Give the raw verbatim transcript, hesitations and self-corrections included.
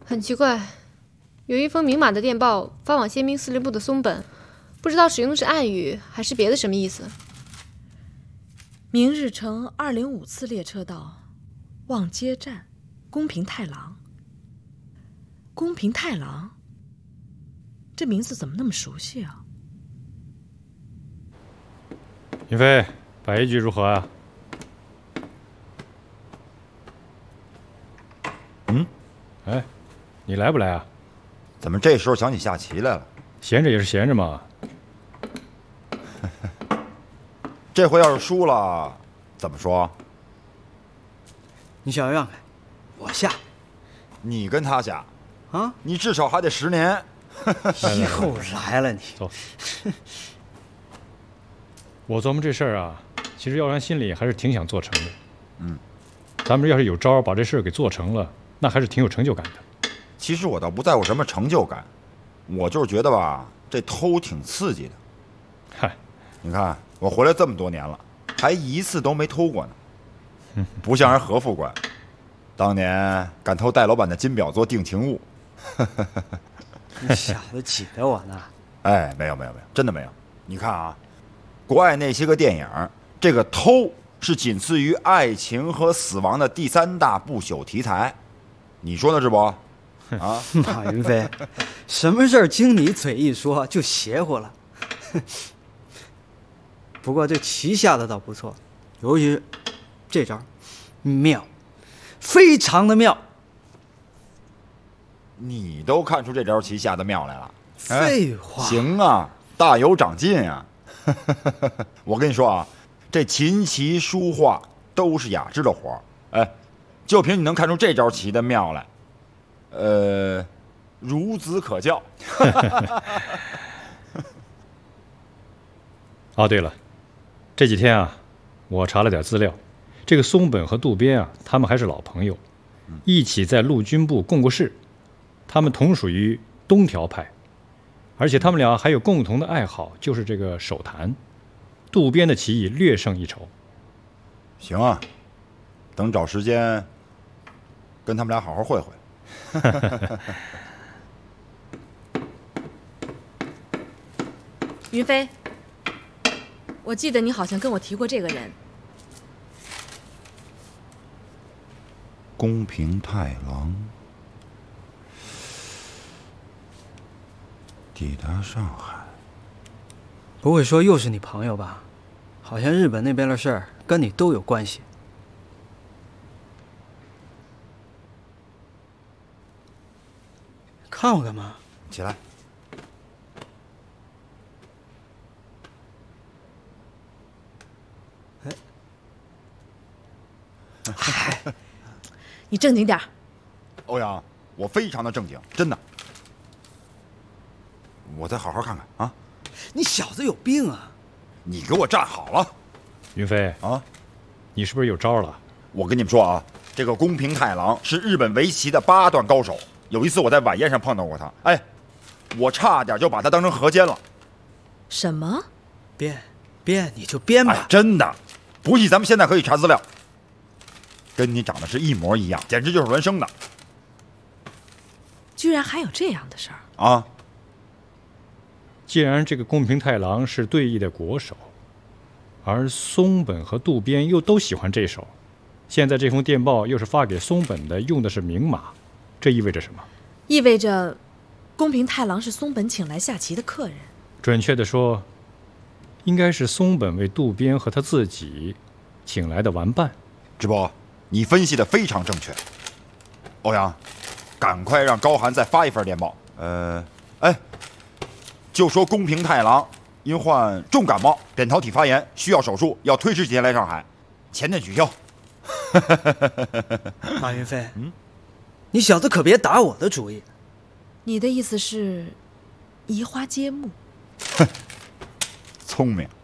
很奇怪，有一封明码的电报发往宪兵司令部的松本，不知道使用的是暗语还是别的什么意思。 明日乘二零五次列车到望街站，宫平太郎。宫平太郎，这名字怎么那么熟悉啊？ 云飞，摆一局如何啊？ 嗯， 哎，你来不来啊？ 怎么这时候想起下棋来了？ 闲着也是闲着嘛。 这回要是输了，怎么说？ 你小让开，我下。 你跟他下啊？ 你至少还得十年。 又来了你。 走。我琢磨这事儿啊，其实耀然心里还是挺想做成的。 嗯， 咱们要是有招把这事儿给做成了，那还是挺有成就感的。 其实我倒不在乎什么成就感，我就是觉得吧，这偷挺刺激的。 嗨， 你看我回来这么多年了，还一次都没偷过呢，不像人何副官，当年敢偷戴老板的金表做定情物。 你小子挤得我呢。 哎，没有没有没有，真的没有。你看啊，国外那些个电影，这个偷是仅次于爱情和死亡的第三大不朽题材，你说呢，智博？啊， 马云飞，什么事儿经你嘴一说就邪乎了。不过这棋下的倒不错，尤其是这招妙，非常的妙。 你都看出这招棋下的妙来了？ 废话。 哎、行啊，大有长进啊。我跟你说啊，这琴棋书画都是雅致的活儿，哎，就凭你能看出这招棋的妙来，呃，孺子可教。 哦，对了，这几天啊，我查了点资料，这个松本和渡边啊，他们还是老朋友，一起在陆军部供过事，他们同属于东条派，而且他们俩还有共同的爱好，就是这个手谈。渡边的棋艺略胜一筹。 行啊，等找时间跟他们俩好好会会。 云飞，我记得你好像跟我提过这个人。 宫平太郎抵达上海， 不会说又是你朋友吧？好像日本那边的事儿跟你都有关系。看我干嘛？ 起来。 嗨，你正经点儿。 欧阳，我非常的正经，真的。我再好好看看啊！ 你小子有病啊！ 你给我站好了。 云飞啊， 你是不是有招了？ 我跟你们说啊，这个宫平太郎是日本围棋的八段高手。有一次我在晚宴上碰到过他，哎，我差点就把他当成河间了。 什么？ 编编你就编吧、 哎，真的，不信咱们现在可以查资料，跟你长得是一模一样，简直就是孪生的。 居然还有这样的事儿啊！ 既然这个宫平太郎是对弈的国手，而松本和渡边又都喜欢这手，现在这封电报又是发给松本的，用的是明码，这意味着什么？ 意味着宫平太郎是松本请来下棋的客人。 准确的说，应该是松本为渡边和他自己请来的玩伴。 直播，你分析的非常正确。欧阳，赶快让高寒再发一份电报。呃，哎，就说宫平太郎因患重感冒、扁桃体发炎，需要手术，要推迟几天来上海，前天取消。 马云飞，嗯，你小子可别打我的主意。 你的意思是移花接木？ 聪明。